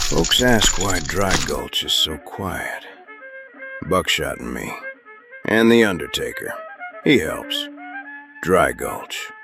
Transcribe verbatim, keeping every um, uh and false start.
Folks ask why Dry Gulch is so quiet. Buckshot and me. And the Undertaker. He helps. Dry Gulch.